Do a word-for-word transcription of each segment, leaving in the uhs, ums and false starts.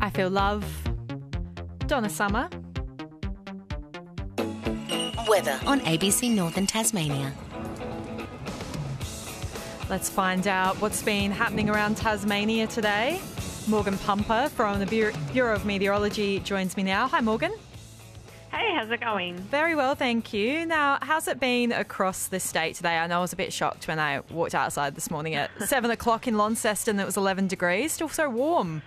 I Feel Love, Donna Summer. Weather on A B C Northern Tasmania. Let's find out what's been happening around Tasmania today. Morgan Pumper from the Bureau of Meteorology joins me now. Hi, Morgan. Hey, how's it going? Very well, thank you. Now, how's it been across the state today? I know I was a bit shocked when I walked outside this morning at seven o'clock in Launceston. It was eleven degrees, still so warm.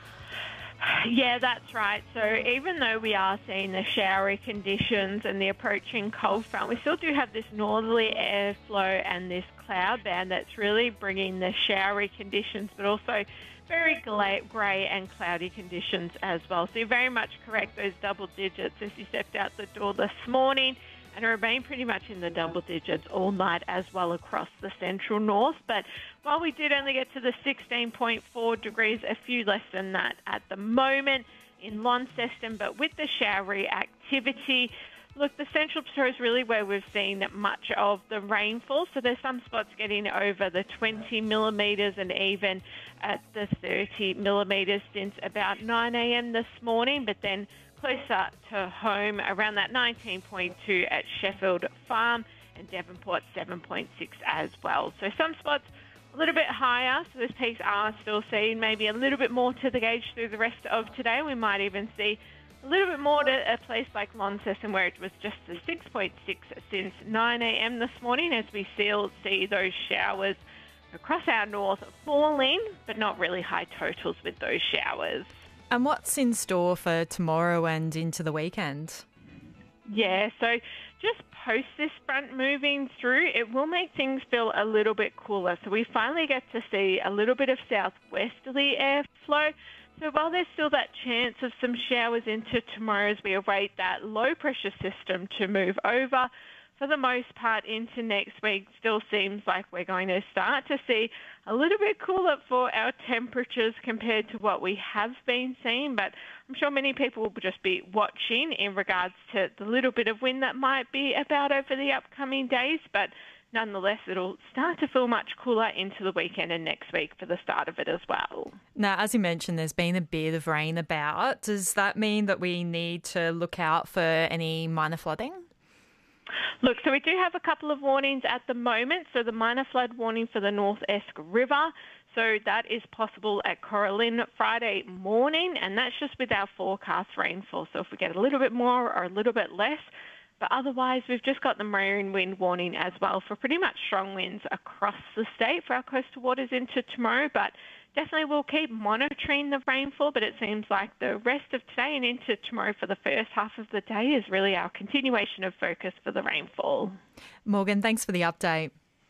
Yeah, that's right. So even though we are seeing the showery conditions and the approaching cold front, we still do have this northerly airflow and this cloud band that's really bringing the showery conditions, but also very grey and cloudy conditions as well. So you're very much correct, those double digits as you stepped out the door this morning, and remain pretty much in the double digits all night as well across the central north. But while we did only get to the sixteen point four degrees, a few less than that at the moment in Launceston, but with the showery activity, look, the Central Plateau is really where we've seen much of the rainfall. So there's some spots getting over the twenty millimetres and even at the thirty millimetres since about nine a.m. this morning, but then closer to home around that nineteen point two at Sheffield Farm and Devonport seven point six as well. So some spots a little bit higher, so those peaks are still seen maybe a little bit more to the gauge through the rest of today. We might even see a little bit more to a place like Launceston where it was just a six point six since nine a.m. this morning as we still see those showers across our north falling, but not really high totals with those showers. And what's in store for tomorrow and into the weekend? Yeah, so just post this front moving through, it will make things feel a little bit cooler. So we finally get to see a little bit of southwesterly airflow. So while there's still that chance of some showers into tomorrow as we await that low pressure system to move over, for the most part into next week still seems like we're going to start to see a little bit cooler for our temperatures compared to what we have been seeing. But I'm sure many people will just be watching in regards to the little bit of wind that might be about over the upcoming days. But nonetheless, it'll start to feel much cooler into the weekend and next week for the start of it as well. Now, as you mentioned, there's been a bit of rain about. Does that mean that we need to look out for any minor flooding? Look, so we do have a couple of warnings at the moment. So the minor flood warning for the North Esk River. So that is possible at Coralline Friday morning, and that's just with our forecast rainfall. So if we get a little bit more or a little bit less, but otherwise, we've just got the marine wind warning as well for pretty much strong winds across the state for our coastal waters into tomorrow. But definitely we'll keep monitoring the rainfall, but it seems like the rest of today and into tomorrow for the first half of the day is really our continuation of focus for the rainfall. Morgan, thanks for the update.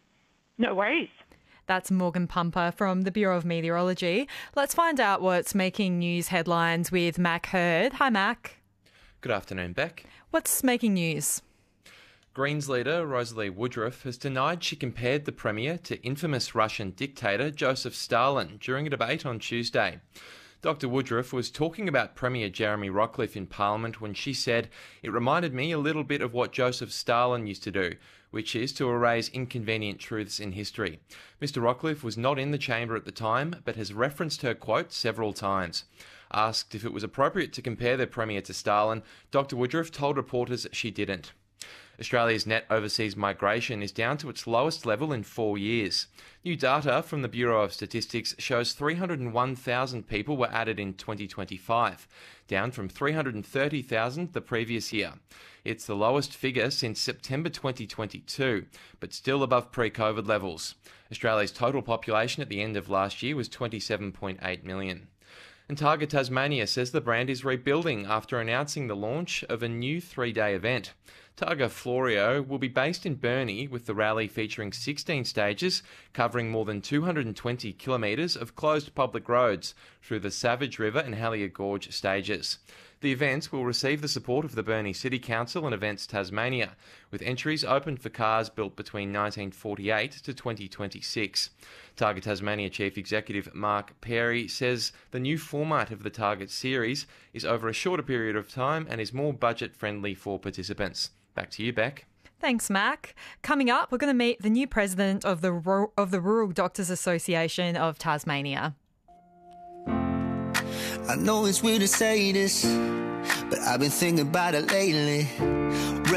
No worries. That's Morgan Pumper from the Bureau of Meteorology. Let's find out what's making news headlines with Mac Hurd. Hi, Mac. Good afternoon, Beck. What's making news? Greens leader Rosalie Woodruff has denied she compared the Premier to infamous Russian dictator Joseph Stalin during a debate on Tuesday. Doctor Woodruff was talking about Premier Jeremy Rockliff in Parliament when she said, "It reminded me a little bit of what Joseph Stalin used to do, which is to erase inconvenient truths in history." Mister Rockliff was not in the chamber at the time, but has referenced her quote several times. Asked if it was appropriate to compare their Premier to Stalin, Doctor Woodruff told reporters she didn't. Australia's net overseas migration is down to its lowest level in four years. New data from the Bureau of Statistics shows three hundred one thousand people were added in twenty twenty-five, down from three hundred thirty thousand the previous year. It's the lowest figure since September twenty twenty-two, but still above pre-COVID levels. Australia's total population at the end of last year was twenty-seven point eight million. And Targa Tasmania says the brand is rebuilding after announcing the launch of a new three-day event. Targa Florio will be based in Burnie, with the rally featuring sixteen stages covering more than two hundred twenty kilometres of closed public roads through the Savage River and Hallier Gorge stages. The event will receive the support of the Burnie City Council and Events Tasmania, with entries open for cars built between nineteen forty-eight to twenty twenty-six. Targa Tasmania Chief Executive Mark Perry says the new format of the Target series is over a shorter period of time and is more budget-friendly for participants. Back to you, Beck. Thanks, Mac. Coming up, we're going to meet the new president of the of the Rural Doctors Association of Tasmania. I know it's weird to say this, but I've been thinking about it lately.